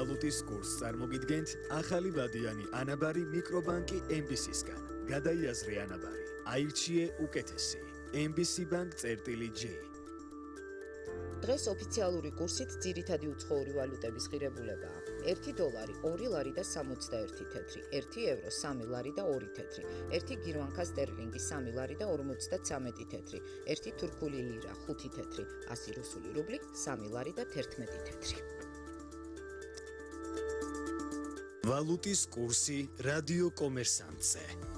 ვალუტის კურსს წარმოგიდგენთ ახალი ვადიანი ანაბარი მიკრობანკი MBC-სგან. გადაიაზრე ანაბარი, აირჩიე უკეთესი. MBC Bank-J. დღეს ოფიციალური კურსით ძირითადი უცხოური ვალუტების ღირებულებაა. 1 დოლარი 2 ლარი და 61 თეთრი, 1 ევრო 3 ლარი და 2 თეთრი, 1 გირვანკა სტერლინგი 3 ლარი და 53 თეთრი, 1 თურქული ლირა 5 თეთრი, 100 რუსული რუბლი 3 ლარი და 11 თეთრი. ვალუტის კურსი რადიო კომერსანტზე.